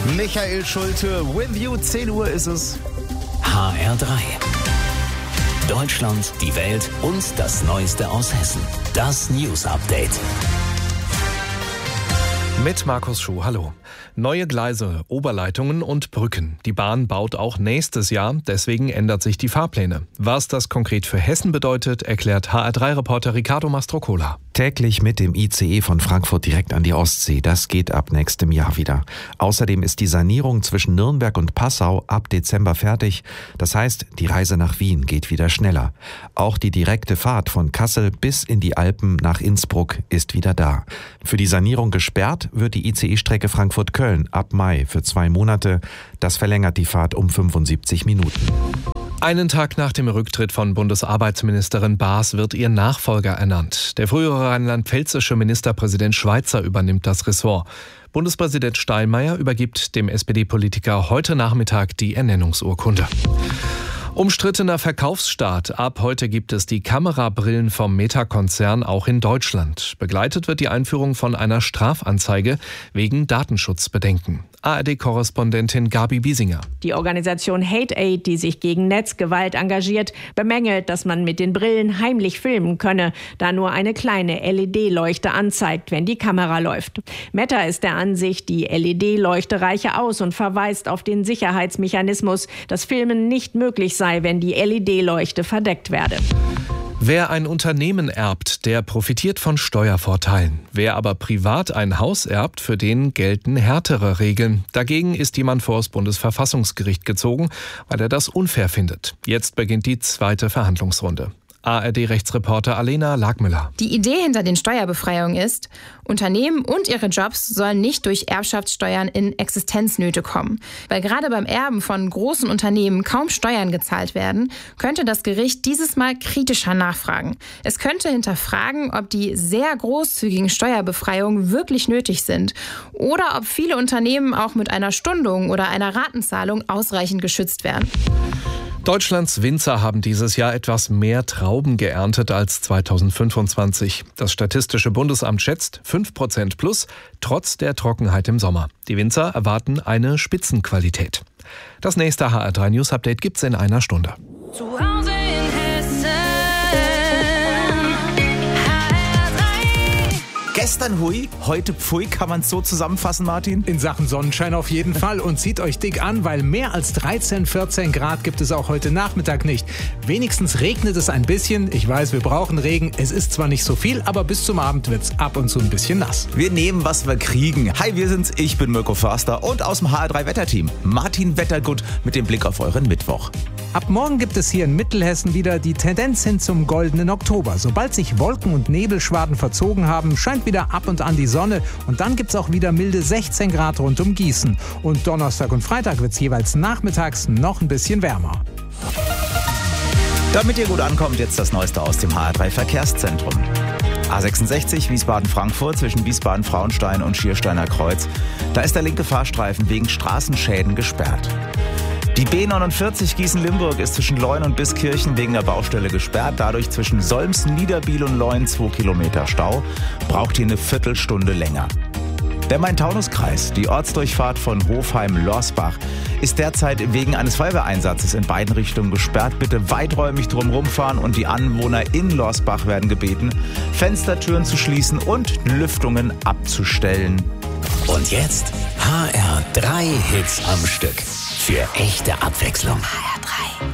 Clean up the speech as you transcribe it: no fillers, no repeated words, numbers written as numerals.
Michael Schulte, with you, 10 Uhr ist es. HR3. Deutschland, die Welt und das Neueste aus Hessen. Das News Update. Mit Markus Schuh, hallo. Neue Gleise, Oberleitungen und Brücken. Die Bahn baut auch nächstes Jahr, deswegen ändert sich die Fahrpläne. Was das konkret für Hessen bedeutet, erklärt HR3-Reporter Ricardo Mastrocola. Täglich mit dem ICE von Frankfurt direkt an die Ostsee. Das geht ab nächstem Jahr wieder. Außerdem ist die Sanierung zwischen Nürnberg und Passau ab Dezember fertig. Das heißt, die Reise nach Wien geht wieder schneller. Auch die direkte Fahrt von Kassel bis in die Alpen nach Innsbruck ist wieder da. Für die Sanierung gesperrt wird die ICE-Strecke Frankfurt-Köln ab Mai für 2 Monate. Das verlängert die Fahrt um 75 Minuten. Einen Tag nach dem Rücktritt von Bundesarbeitsministerin Baas wird ihr Nachfolger ernannt. Der frühere rheinland-pfälzische Ministerpräsident Schweizer übernimmt das Ressort. Bundespräsident Steinmeier übergibt dem SPD-Politiker heute Nachmittag die Ernennungsurkunde. Umstrittener Verkaufsstart. Ab heute gibt es die Kamerabrillen vom Meta-Konzern auch in Deutschland. Begleitet wird die Einführung von einer Strafanzeige wegen Datenschutzbedenken. ARD-Korrespondentin Gabi Biesinger. Die Organisation Hate-Aid, die sich gegen Netzgewalt engagiert, bemängelt, dass man mit den Brillen heimlich filmen könne, da nur eine kleine LED-Leuchte anzeigt, wenn die Kamera läuft. Meta ist der Ansicht, die LED-Leuchte reiche aus und verweist auf den Sicherheitsmechanismus, dass Filmen nicht möglich sei, wenn die LED-Leuchte verdeckt werde. Wer ein Unternehmen erbt, der profitiert von Steuervorteilen. Wer aber privat ein Haus erbt, für den gelten härtere Regeln. Dagegen ist jemand vor das Bundesverfassungsgericht gezogen, weil er das unfair findet. Jetzt beginnt die zweite Verhandlungsrunde. ARD-Rechtsreporter Alena Lagmüller. Die Idee hinter den Steuerbefreiungen ist, Unternehmen und ihre Jobs sollen nicht durch Erbschaftssteuern in Existenznöte kommen. Weil gerade beim Erben von großen Unternehmen kaum Steuern gezahlt werden, könnte das Gericht dieses Mal kritischer nachfragen. Es könnte hinterfragen, ob die sehr großzügigen Steuerbefreiungen wirklich nötig sind oder ob viele Unternehmen auch mit einer Stundung oder einer Ratenzahlung ausreichend geschützt werden. Deutschlands Winzer haben dieses Jahr etwas mehr Trauben geerntet als 2025. Das Statistische Bundesamt schätzt 5% plus, trotz der Trockenheit im Sommer. Die Winzer erwarten eine Spitzenqualität. Das nächste HR3 News Update gibt's in einer Stunde. Zu Hause in Hessen. Gestern hui, heute pfui, kann man es so zusammenfassen, Martin? In Sachen Sonnenschein auf jeden Fall und zieht euch dick an, weil mehr als 13, 14 Grad gibt es auch heute Nachmittag nicht. Wenigstens regnet es ein bisschen. Ich weiß, wir brauchen Regen. Es ist zwar nicht so viel, aber bis zum Abend wird es ab und zu ein bisschen nass. Wir nehmen, was wir kriegen. Hi, wir sind's. Ich bin Mirko Förster und aus dem HR3-Wetterteam Martin Wettergut mit dem Blick auf euren Mittwoch. Ab morgen gibt es hier in Mittelhessen wieder die Tendenz hin zum goldenen Oktober. Sobald sich Wolken- und Nebelschwaden verzogen haben, scheint wieder ab und an die Sonne und dann gibt's auch wieder milde 16 Grad rund um Gießen. Und Donnerstag und Freitag wird's jeweils nachmittags noch ein bisschen wärmer. Damit ihr gut ankommt, jetzt das Neueste aus dem HR3-Verkehrszentrum. A66 Wiesbaden-Frankfurt zwischen Wiesbaden-Frauenstein und Schiersteiner Kreuz. Da ist der linke Fahrstreifen wegen Straßenschäden gesperrt. Die B49 Gießen-Limburg ist zwischen Leun und Biskirchen wegen der Baustelle gesperrt. Dadurch zwischen Solmsen, Niederbiel und Leun 2 Kilometer Stau. Braucht hier eine Viertelstunde länger. Der Main-Taunus-Kreis, die Ortsdurchfahrt von Hofheim-Lorsbach, ist derzeit wegen eines Feuerwehreinsatzes in beiden Richtungen gesperrt. Bitte weiträumig drumherum fahren und die Anwohner in Lorsbach werden gebeten, Fenstertüren zu schließen und Lüftungen abzustellen. Und jetzt HR3 Hits am Stück. Für echte Abwechslung. HR3.